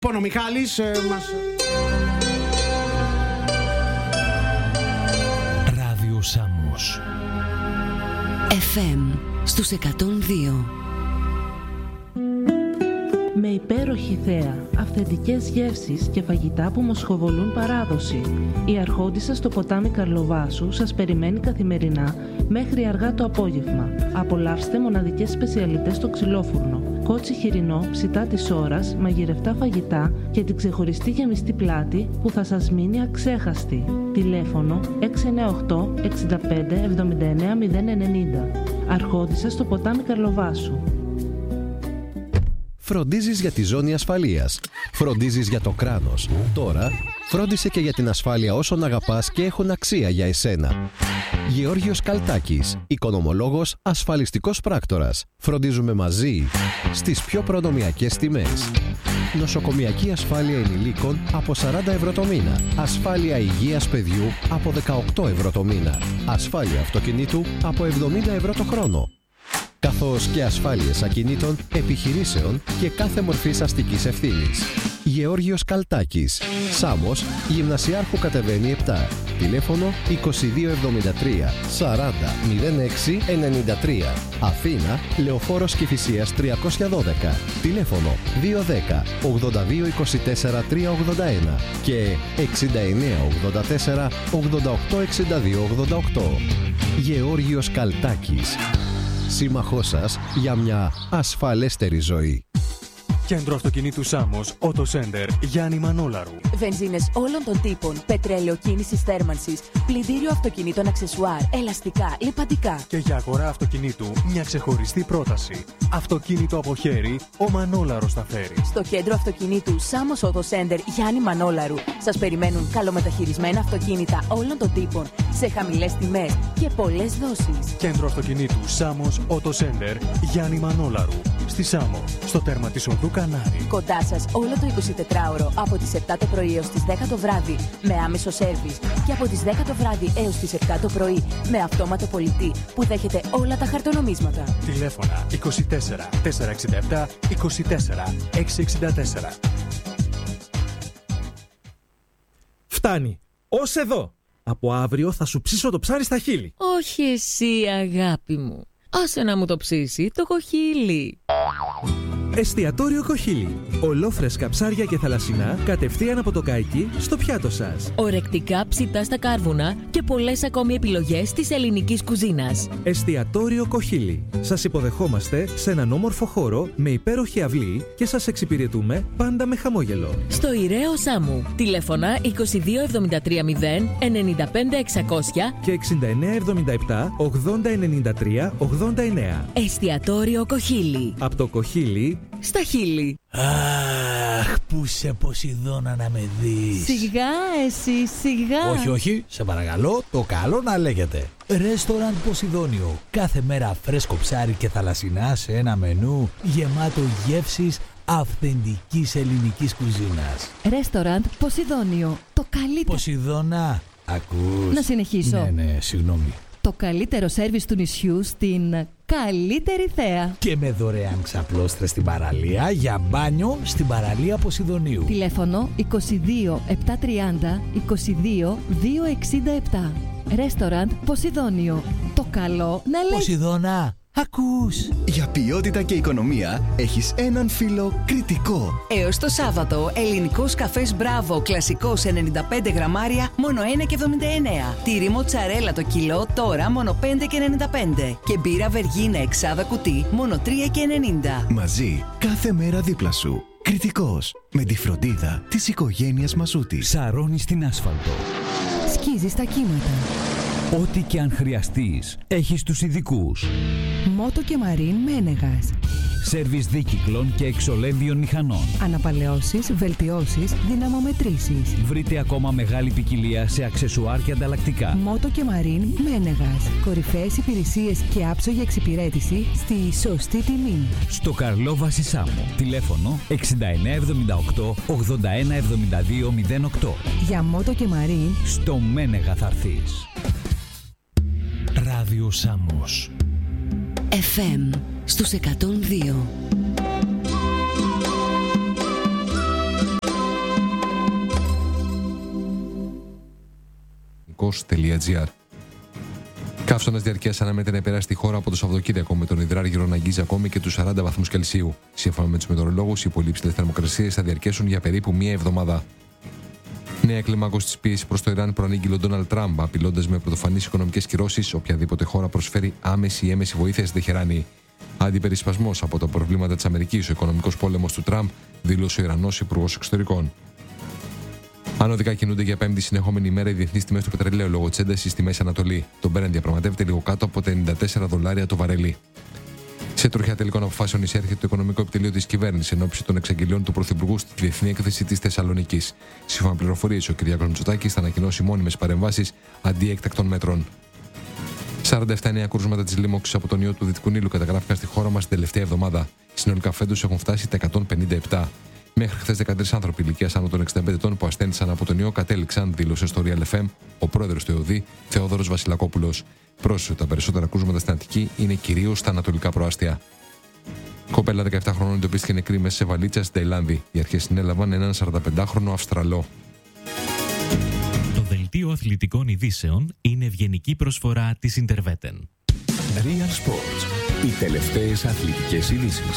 Λοιπόν, ο Μιχάλης μας... Ράδιο Σάμος FM στους 102. Με υπέροχη θέα, αυθεντικές γεύσεις και φαγητά που μοσχοβολούν παράδοση. Η Αρχόντισσα στο ποτάμι Καρλοβάσου σας περιμένει καθημερινά μέχρι αργά το απόγευμα. Απολαύστε μοναδικές σπεσιαλιτές στο ξυλόφουρνο, κότσι χοιρινό, ψητά της ώρας, μαγειρευτά φαγητά και την ξεχωριστή γεμιστή πλάτη που θα σας μείνει αξέχαστη. Τηλέφωνο 698 65 79 090. Αρχόντισσα στο ποτάμι Καρλοβάσου. Φροντίζεις για τη ζώνη ασφαλείας. Φροντίζεις για το κράνος. Τώρα, φρόντισε και για την ασφάλεια όσων αγαπάς και έχουν αξία για εσένα. Γεώργιος Καλτάκης, οικονομολόγος, ασφαλιστικός πράκτορας. Φροντίζουμε μαζί στις πιο προνομιακές τιμές. Νοσοκομιακή ασφάλεια ενηλίκων από 40 ευρώ το μήνα. Ασφάλεια υγείας παιδιού από 18 ευρώ το μήνα. Ασφάλεια αυτοκινήτου από 70 ευρώ το χρόνο. Καθώς και ασφάλειες ακινήτων, επιχειρήσεων και κάθε μορφής αστικής ευθύνης. Γεώργιος Καλτάκης, Σάμος, Γυμνασιάρχου κατεβαίνει 7. Τηλέφωνο 2273 40 06 93. Αθήνα, Λεωφόρος Κηφισίας 312. Τηλέφωνο 210 82 24 381 και 69 84 88 62 88. Γεώργιος Καλτάκης, σύμμαχός σας για μια ασφαλέστερη ζωή. Κέντρο αυτοκινήτου Σάμος, Auto Center, Γιάννη Μανόλαρου. Βενζίνες όλων των τύπων, πετρέλαιο κίνησης θέρμανσης, πλυντήριο αυτοκινήτων αξεσουάρ, ελαστικά, λιπαντικά. Και για αγορά αυτοκινήτου, μια ξεχωριστή πρόταση. Αυτοκίνητο από χέρι, ο Μανόλαρος θα φέρει. Στο κέντρο αυτοκινήτου Σάμος Auto Center, Γιάννη Μανόλαρου, σας περιμένουν καλομεταχειρισμένα αυτοκίνητα όλων των τύπων, σε χαμηλές τιμές και πολλές δόσεις. Κέντρο αυτοκινήτου Σάμος Auto Center, Γιάννη Μανόλαρου. Στη Σάμο, στο τέρμα της οδού Κανάρη. Κοντά σας όλο το 24ωρο από τις 7 το πρωί έως τις 10 το βράδυ με άμεσο σέρβις και από τις 10 το βράδυ έως τις 7 το πρωί με αυτόματο πολιτή που δέχεται όλα τα χαρτονομίσματα. Τηλέφωνα 24 467 24 664. Φτάνει. Ως εδώ. Από αύριο θα σου ψήσω το ψάρι στα χείλη. Όχι εσύ, αγάπη μου. Άσε να μου το ψήσει το κοχύλι. Εστιατόριο Κοχύλι. Ολόφρεσκα ψάρια και θαλασσινά κατευθείαν από το καϊκί στο πιάτο σας. Ορεκτικά ψητά στα κάρβουνα και πολλές ακόμη επιλογές της ελληνικής κουζίνας. Εστιατόριο Κοχύλι. Σας υποδεχόμαστε σε έναν όμορφο χώρο με υπέροχη αυλή και σας εξυπηρετούμε πάντα με χαμόγελο. Στο Ιραίο Σάμου. Τηλέφωνα 22 73 0 95 600 και 69 77 80 93 89. Εστιατόριο Κοχύλι. Από το Κοχύλι στα χείλη. Αχ, πού σε Ποσειδώνα να με δεις. Σιγά εσύ, σιγά. Όχι, σε παρακαλώ, το καλό να λέγεται. Ρέστοραντ Ποσειδώνιο. Κάθε μέρα φρέσκο ψάρι και θαλασσινά σε ένα μενού γεμάτο γεύσεις αυθεντικής ελληνικής κουζίνας. Ρέστοραντ Ποσειδώνιο. Το καλύτερο. Ποσειδώνα, ακούς? Να συνεχίσω. Ναι, συγγνώμη. Το καλύτερο σέρβις του νησιού στην καλύτερη θέα. Και με δωρεάν ξαπλώστρες στην παραλία για μπάνιο στην παραλία Ποσειδωνίου. Τηλέφωνο 22 730 22 267. Ρέστοραντ Ποσειδώνιο. Το καλό να λέει. Ποσειδώνα, ακούς? Για ποιότητα και οικονομία έχεις έναν φίλο κριτικό. Έως το Σάββατο, ελληνικός καφές Μπράβο, κλασικός 95 γραμμάρια, μόνο 1,79. Τυρί μοτσαρέλα το κιλό, τώρα μόνο 5,95. Και μπύρα Βεργίνα εξάδα κουτί, μόνο 3,90. Μαζί, κάθε μέρα δίπλα σου. Κριτικός, με τη φροντίδα της οικογένειας Μαζούτη. Σαρώνει στην άσφαλτο. Σκίζει στα κύματα. Ό,τι και αν χρειαστείς, έχεις τους ειδικούς. Μότο και Μαρίν Μένεγας. Σέρβις δίκυκλων και εξολέμβιων μηχανών. Αναπαλαιώσεις, βελτιώσεις, δυναμομετρήσεις. Βρείτε ακόμα μεγάλη ποικιλία σε αξεσουάρ και ανταλλακτικά. Μότο και Μαρίν Μένεγας. Κορυφαίες υπηρεσίες και άψογη εξυπηρέτηση στη σωστή τιμή. Στο Καρλόβαση Σάμο. Τηλέφωνο 6978 81 72 08. Για Μότο και Μαρίν στο Μένεγα θα έρθεις. Ράδιο Σάμος FM στους 102. Ορθός.gr. Καύσωνας διαρκείας αναμένεται να επηρεάσει τη χώρα από το Σαββατοκύριακο, με τον υδράργυρο να αγγίζει ακόμη και τους 40 βαθμούς Κελσίου. Σύμφωνα με τους μετεωρολόγους, οι πολύ υψηλές θερμοκρασίες θα διαρκέσουν για περίπου μία εβδομάδα. Νέα κλιμάκωση της πίεσης προς το Ιράν προανήγγειλε ο Ντόναλντ Τραμπ, απειλώντας με πρωτοφανείς οικονομικές κυρώσεις οποιαδήποτε χώρα προσφέρει άμεση ή έμεση βοήθεια στη Τεχεράνη. Αντιπερισπασμός από τα προβλήματα της Αμερικής, ο οικονομικός πόλεμος του Τραμπ, δήλωσε ο Ιρανός Υπουργός Εξωτερικών. Ανωδικά κινούνται για πέμπτη συνεχόμενη ημέρα οι διεθνείς τιμές του πετρελαίου λόγω της έντασης στη Μέση Ανατολή. Το Brent διαπραγματεύεται λίγο κάτω από τα $94 το βαρέλι. Σε τροχιά τελικών αποφάσεων εισέρχεται το Οικονομικό Επιτελείο της Κυβέρνησης εν ώψη των εξαγγελιών του Πρωθυπουργού στη Διεθνή Έκθεση της Θεσσαλονίκης. Σύμφωνα με πληροφορίες, ο Κυριάκος Μητσοτάκης θα ανακοινώσει μόνιμες παρεμβάσεις αντί έκτακτων μέτρων. 47 νέα κρούσματα της λίμωξης από τον ιό του Δυτικού Νείλου καταγράφηκαν στη χώρα μας την τελευταία εβδομάδα. Συνολικά φέτος έχουν φτάσει τα 157. Μέχρι χθες 13 άνθρωποι ηλικίας άνω των 65 ετών που ασθένησαν από τον ιό κατέληξαν, δήλωσε στο Real FM ο πρόεδρος του ΕΟΔΗ, Θεόδωρος Βασιλακόπουλος. Πρόσθεσε τα περισσότερα κρούσματα στην Αττική είναι κυρίως στα ανατολικά προάστια. Κοπέλα 17 χρονών εντοπίστηκε νεκρή μέσα σε βαλίτσα στην Ταϊλάνδη. Οι αρχές συνέλαβαν έναν 45χρονο Αυστραλό. Το δελτίο αθλητικών ειδήσεων είναι ευγενική προσφορά της Interveten. Real Sports. Οι τελευταίες αθλητικές ειδήσεις.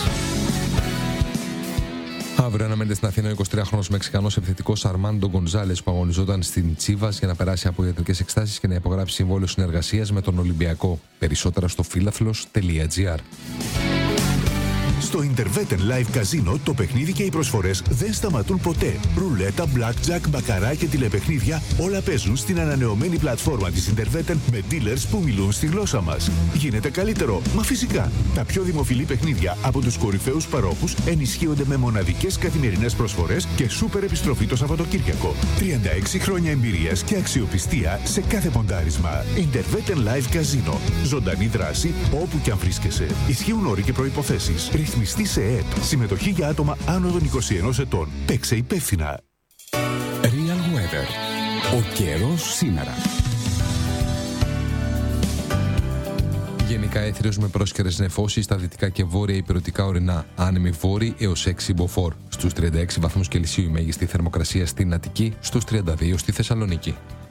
Αύριο αναμένεται στην Αθήνα ο 23χρονος Μεξικανός επιθετικός Αρμάντο Γκονζάλες που αγωνιζόταν στην Τσίβας για να περάσει από ιατρικές εξετάσεις και να υπογράψει συμβόλαιο συνεργασίας με τον Ολυμπιακό. Περισσότερα στο φίλαθλος.gr. Στο Interveten Live Casino το παιχνίδι και οι προσφορές δεν σταματούν ποτέ. Ρουλέτα, blackjack, μπακαρά και τηλεπαιχνίδια όλα παίζουν στην ανανεωμένη πλατφόρμα της Interveten με dealers που μιλούν στη γλώσσα μας. Γίνεται καλύτερο, μα φυσικά. Τα πιο δημοφιλή παιχνίδια από τους κορυφαίους παρόχους ενισχύονται με μοναδικές καθημερινές προσφορές και σούπερ επιστροφή το Σαββατοκύριακο. 36 χρόνια εμπειρίας και αξιοπιστία σε κάθε ποντάρισμα. Interveten Live Casino. Ζωντανή δράση όπου και αν βρίσκεσαι. Ισχύουν όροι και προϋποθέσεις. Ρυθμιστή σε ΕΕΠ. Συμμετοχή για άτομα άνω των 21 ετών. Παίξε υπεύθυνα. Real Weather. Ο καιρός σήμερα. Γενικά έθριος με πρόσκαιρες νεφώσεις στα δυτικά και βόρεια ηπειρωτικά ορεινά. Άνεμοι βόρειοι έως 6 μποφόρ. Στους 36 βαθμούς Κελσίου η μέγιστη θερμοκρασία στην Αττική, στους 32 στη Θεσσαλονίκη.